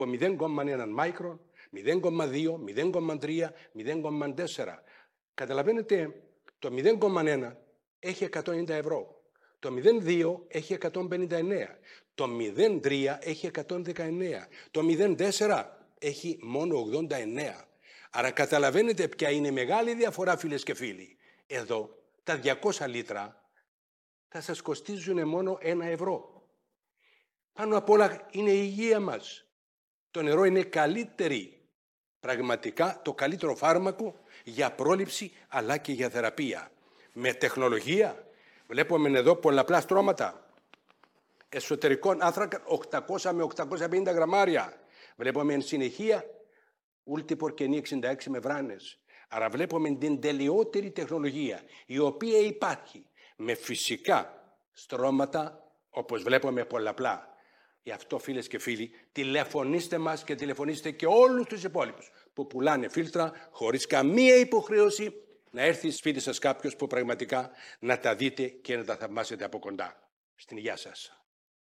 από 0,1 μάικρον, 0,2, 0,3, 0,4. Καταλαβαίνετε, το 0,1 έχει 190 ευρώ, το 0,2 έχει 159, το 0,3 έχει 119, το 0,4 έχει μόνο 89. Άρα καταλαβαίνετε ποια είναι η μεγάλη διαφορά, φίλες και φίλοι. Εδώ τα 200 λίτρα θα σας κοστίζουν μόνο 1 ευρώ. Πάνω απ' όλα είναι η υγεία μας. Το νερό είναι καλύτερη, πραγματικά το καλύτερο φάρμακο για πρόληψη αλλά και για θεραπεία. Με τεχνολογία βλέπουμε εδώ πολλαπλά στρώματα εσωτερικών άνθρακα 800 με 850 γραμμάρια. Βλέπουμε εν συνεχεία Ultipor 66 μεμβράνες. Άρα βλέπουμε την τελειότερη τεχνολογία η οποία υπάρχει με φυσικά στρώματα όπως βλέπουμε πολλαπλά. Γι' αυτό, φίλες και φίλοι, τηλεφωνήστε μας και τηλεφωνήστε και όλους τους υπόλοιπους που πουλάνε φίλτρα χωρίς καμία υποχρέωση να έρθει σπίτι σας κάποιος που πραγματικά να τα δείτε και να τα θαυμάσετε από κοντά. Στην υγεία σας.